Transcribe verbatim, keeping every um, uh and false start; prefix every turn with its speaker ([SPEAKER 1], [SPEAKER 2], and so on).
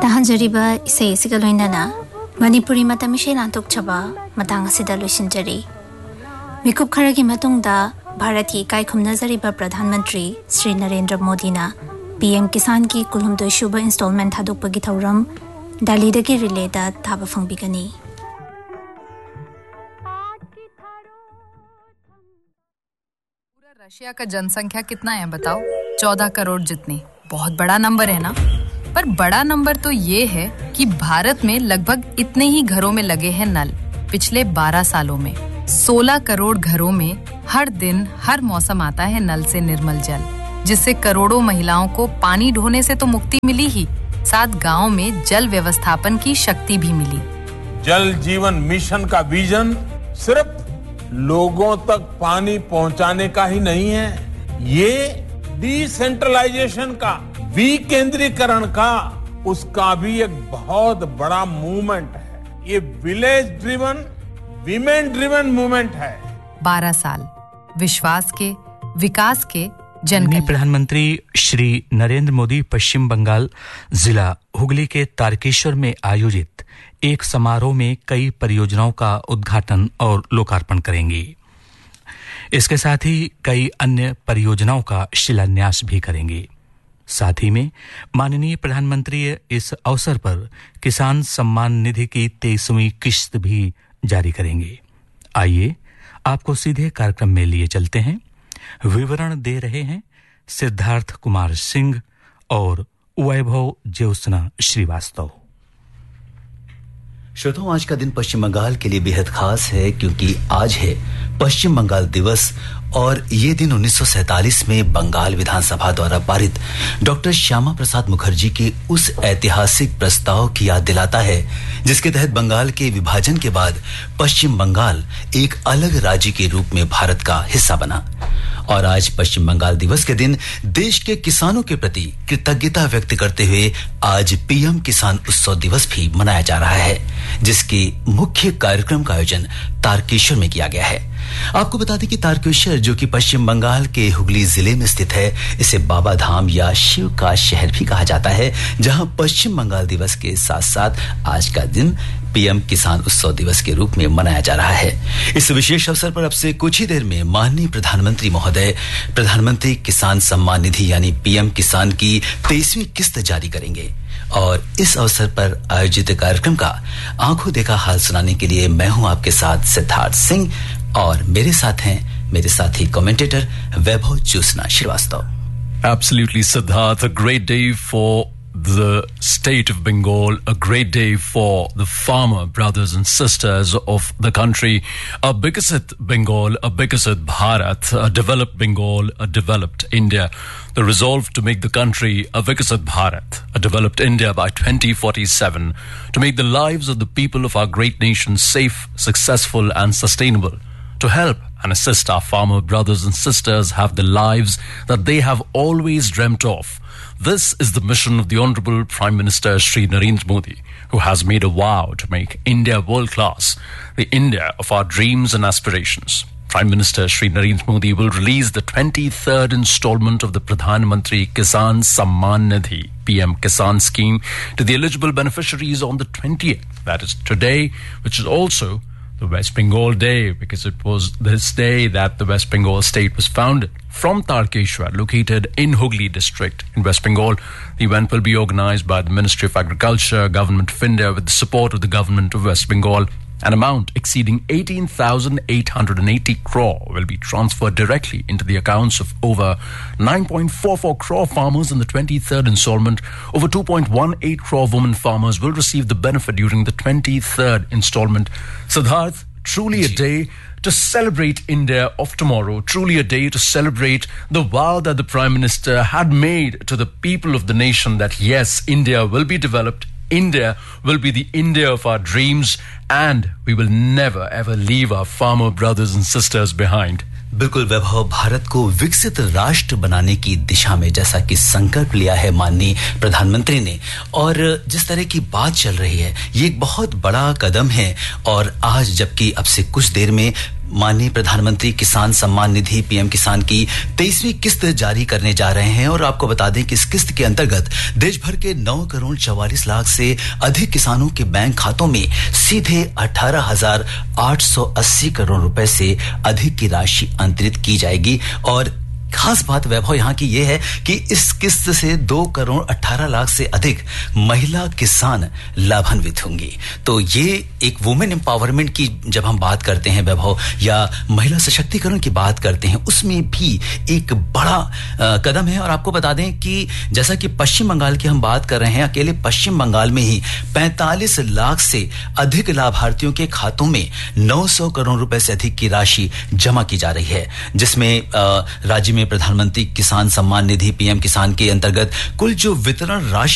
[SPEAKER 1] ताहंजरिबा इसे इसिगा लोइनाना मणिपुरी मतमिशे लांतोक छबा मतंग असिदा लोइसिनजरी मिकुप खरगी मतुंगदा भारत की इकाई खुमनजरिबा प्रधानमंत्री श्री नरेंद्र मोदी ना पीएम किसान की कुलहुमदोय शुभ इंस्टॉलमेंट थादोकपगी थौरम दालीदगी रिलेदा थाबा फंगबिगनी
[SPEAKER 2] पूरा रशिया का जनसंख्या कितना है बताओ? चौदह करोड़ जितनी। बहुत बड़ा नंबर है ना? पर बड़ा नंबर तो ये है कि भारत में लगभग इतने ही घरों में लगे हैं नल। पिछले बारह सालों में सोलह करोड़ घरों में हर दिन हर मौसम आता है नल से निर्मल जल, जिससे करोड़ों महिलाओं को पानी ढोने से तो मुक्ति मिली ही, साथ गांव में जल व्यवस्थापन की शक्ति भी मिली।
[SPEAKER 3] जल जीवन मिशन का विजन सिर्फ लोगों तक पानी पहुंचाने का ही नहीं है, ये डिसेंट्रलाइजेशन का, विकेंद्रीकरण का, उसका भी एक बहुत बड़ा मूवमेंट है। ये village driven, women driven movement है।
[SPEAKER 2] बारह साल विश्वास के, विकास के, जन
[SPEAKER 4] प्रधानमंत्री श्री नरेंद्र मोदी पश्चिम बंगाल जिला हुगली के तारकेश्वर में आयोजित एक समारोह में कई परियोजनाओं का उद्घाटन और लोकार्पण करेंगे। इसके साथ ही कई अन्य परियोजनाओं का शिलान्यास भी करेंगे। साथ ही में माननीय प्रधानमंत्री इस अवसर पर किसान सम्मान निधि की तेईसवीं किश्त भी जारी करेंगे। आइए आपको सीधे कार्यक्रम में लिए चलते हैं। विवरण दे रहे हैं सिद्धार्थ कुमार सिंह और वैभव ज्योत्सना श्रीवास्तव।
[SPEAKER 5] श्रोताओं, आज का दिन पश्चिम बंगाल के लिए बेहद खास है क्योंकि आज है पश्चिम बंगाल दिवस और ये दिन उन्नीस सौ सैंतालीस में बंगाल विधानसभा द्वारा पारित डॉक्टर श्यामा प्रसाद मुखर्जी के उस ऐतिहासिक प्रस्ताव की याद दिलाता है जिसके तहत बंगाल के विभाजन के बाद पश्चिम बंगाल एक अलग राज्य के रूप में भारत का हिस्सा बना। और आज पश्चिम बंगाल दिवस के दिन देश के किसानों के प्रति कृतज्ञता व्यक्त करते हुए आज पीएम किसान उत्सव दिवस भी मनाया जा रहा है, जिसके मुख्य कार्यक्रम का आयोजन तारकेश्वर में किया गया है। आपको बता दें कि तारकेश्वर, जो कि पश्चिम बंगाल के हुगली जिले में स्थित है, इसे बाबा धाम या शिव का शहर भी कहा जाता है, जहां पश्चिम बंगाल दिवस के साथ साथ आज का दिन पीएम किसान उत्सव दिवस के रूप में मनाया जा रहा है। इस विशेष अवसर पर अब से कुछ ही देर में माननीय प्रधानमंत्री महोदय प्रधानमंत्री किसान सम्मान निधि यानी पीएम किसान की तेईसवीं किस्त जारी करेंगे। और इस अवसर पर आयोजित कार्यक्रम का आंखों देखा हाल सुनाने के लिए मैं हूं आपके साथ सिद्धार्थ सिंह और मेरे साथ हैं मेरे साथी commentator Vaibhav Jyotsna Srivastava.
[SPEAKER 6] Absolutely, Siddharth, a great day for the state of Bengal, a great day for the farmer brothers and sisters of the country. A Bikasit Bengal, a Bikasit Bharat, a developed Bengal, a developed India. The resolve to make the country a Viksit Bharat, a developed India by twenty forty-seven, to make the lives of the people of our great nation safe, successful and sustainable, to help and assist our farmer brothers and sisters have the lives that they have always dreamt of. This is the mission of the Honourable Prime Minister Shri Narendra Modi, who has made a vow to make India world-class, the India of our dreams and aspirations. Prime Minister Shri Narendra Modi will release the twenty-third installment of the Pradhan Mantri Kisan Samman Nidhi P M Kisan scheme to the eligible beneficiaries on the twentieth, that is today, which is also the West Bengal Day, because it was this day that the West Bengal state was founded. From Tarkeshwar, located in Hooghly district in West Bengal, the event will be organised by the Ministry of Agriculture, Government of India, with the support of the Government of West Bengal. An amount exceeding eighteen thousand eight hundred eighty crore will be transferred directly into the accounts of over nine point four four crore farmers in the twenty-third installment. Over two point one eight crore women farmers will receive the benefit during the twenty-third installment. Siddharth, truly a day to celebrate India of tomorrow, truly a day to celebrate the vow that the Prime Minister had made to the people of the nation that yes, India will be developed, India will be the India of our dreams, and we will never ever leave our farmer brothers and sisters behind.
[SPEAKER 5] बिल्कुल वैभव, भारत को विकसित राष्ट्र बनाने की दिशा में जैसा कि संकल्प लिया है माननीय प्रधानमंत्री ने, और जिस तरह की बात चल रही है, ये एक बहुत बड़ा कदम है। और आज जबकि अब से कुछ देर में माननीय प्रधानमंत्री किसान सम्मान निधि पीएम किसान की तेईसवीं किस्त जारी करने जा रहे हैं और आपको बता दें कि इस किस्त के अंतर्गत देश भर के नौ करोड़ चौवालीस लाख से अधिक किसानों के बैंक खातों में सीधे अठारह हजार आठ सौ अस्सी करोड़ रुपए से अधिक की राशि अंतरित की जाएगी। और खास बात वैभव यहां की यह है कि इस किस्त से दो करोड़ अठारह लाख से अधिक महिला किसान लाभान्वित होंगी। तो ये एक वुमेन एम्पावरमेंट की जब हम बात करते हैं वैभव, या महिला सशक्तिकरण की बात करते हैं, उसमें भी एक बड़ा आ, कदम है। और आपको बता दें कि जैसा कि पश्चिम बंगाल की हम बात कर रहे हैं, अकेले पश्चिम बंगाल में ही पैंतालीस लाख से अधिक लाभार्थियों के खातों में नौ सौ करोड़ रुपए से अधिक की राशि जमा की जा रही है, जिसमें राज्य में प्रधानमंत्री किसान सम्मान निधि पीएम किसान के अंतर्गत कुल जो वितरण राशि